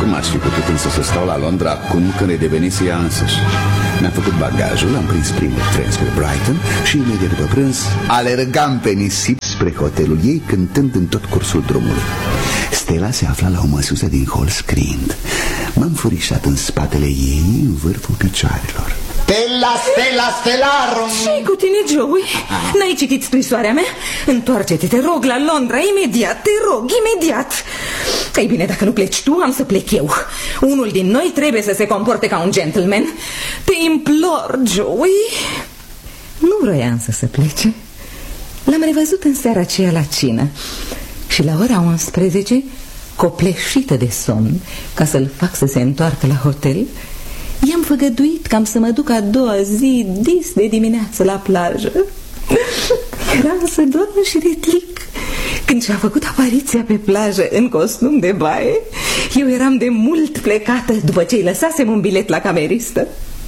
Cum aș fi putut însă să stau la Londra acum când redevenise ea însăși? Mi-am făcut bagajul, am prins primul tren spre Brighton și imediat după prânz alergam pe nisip spre hotelul ei, cântând în tot cursul drumului. Stella se afla la o măsuță din hol scriind. M-am furișat în spatele ei, în vârful picioarelor. Stella, Stella, Stellarum! Și cu tine, Joey? N-ai citit scrisoarea mea? Întoarce-te, te rog, la Londra, imediat, te rog, imediat. Ei bine, dacă nu pleci tu, am să plec eu. Unul din noi trebuie să se comporte ca un gentleman. Te implor, Joey. Nu vroia să plece. L-am revăzut în seara aceea la cină și la ora 11, copleșită de somn, ca să-l fac să se întoarcă la hotel, i-am făgăduit că am să mă duc a doua zi dis de dimineață la plajă. Eram să dorm și retlic. Când și-a făcut apariția pe plajă în costum de baie, eu eram de mult plecată după ce îi lăsasem un bilet la cameristă.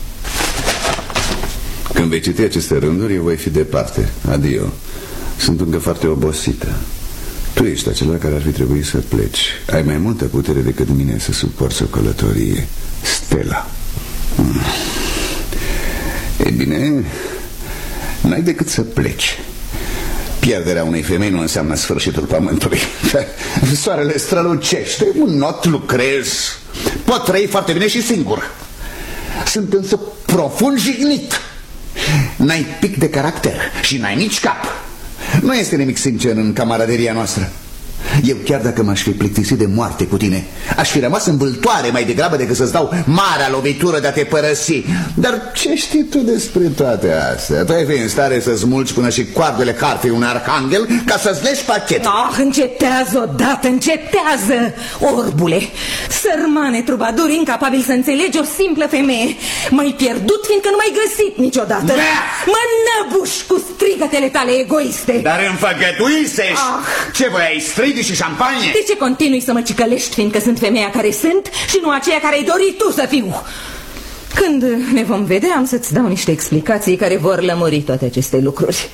Când vei citi aceste rânduri, eu voi fi departe. Adio. Sunt încă foarte obosită. Tu ești acela care ar fi trebuit să pleci. Ai mai multă putere decât mine să suporți o călătorie. Stella. Ei bine, n-ai decât să pleci. Pierderea unei femei nu înseamnă sfârșitul pământului. Soarele strălucește, un not lucrez. Pot trăi foarte bine și singur. Sunt însă profund jignit. N-ai pic de caracter și n-ai nici cap. Nu este nimic sincer în camaraderia noastră. Eu, chiar dacă m-aș fi plictisit de moarte cu tine, aș fi rămas în vâltoare mai degrabă decât să-ți dau marea lovitură de a te părăsi. Dar ce știi tu despre toate astea? Tu ai fi în stare să smulgi până și coardele harfei un arhanghel ca să-ți legi pachetul. Încetează odată, încetează, orbule. Sărmane trubadur, incapabil să înțelegi o simplă femeie. M-ai pierdut fiindcă nu m-ai găsit niciodată. Mă năbuși cu strigătele tale egoiste. Dar înfăgăduisești. Ce voiai, stridi și șampanie? De ce continui să mă cicălești fiindcă sunt femeia care sunt și nu aceea care ai dorit tu să fiu? Când ne vom vedea, am să-ți dau niște explicații care vor lămuri toate aceste lucruri.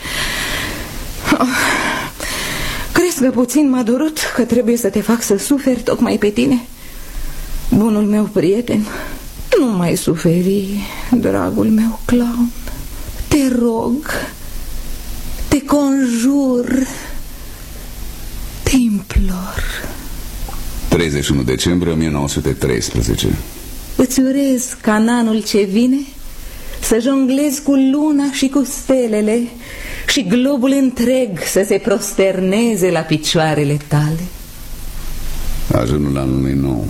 Crezi că puțin m-a durut că trebuie să te fac să suferi tocmai pe tine? Bunul meu prieten, nu mai suferi, dragul meu clown. Te rog, te conjur, te implor. 31 decembrie 1913. Îți urez ca în anul ce vine să jonglezi cu luna și cu stelele și globul întreg să se prosterneze la picioarele tale. Ajunul anului nou.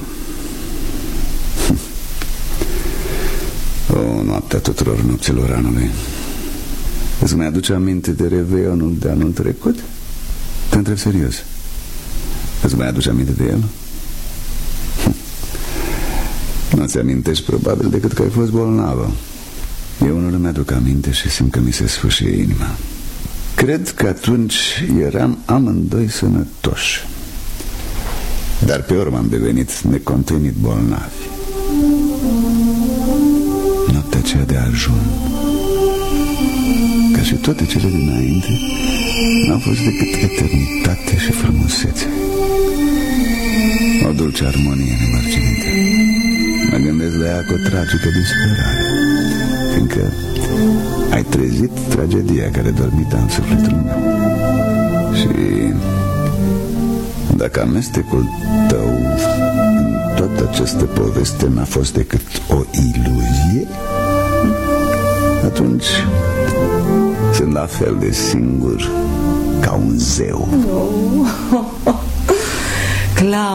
O, noaptea tuturor nopților anului. Îți mai aduce aminte de Reveionul de anul trecut? Te întreb serios. Îți mai aduce aminte de el? Nu-ți amintești probabil decât că ai fost bolnavă. Eu nu îmi aduc aminte și simt că mi se sfâșie inima. Cred că atunci eram amândoi sănătoși, dar pe urmă am devenit necontenit bolnavi. Noaptea aceea de ajun, ca și toate cele dinainte, n-au fost decât eternitate și frumusețe. O dulce armonie nemărginită. Mă gândesc la ea cu o tragică disperare, fiindcă ai trezit tragedia care dormita în sufletul meu. Și dacă amestecul tău în toată această poveste n-a fost decât o iluzie, atunci sunt la fel de singur ca un zeu. Clown.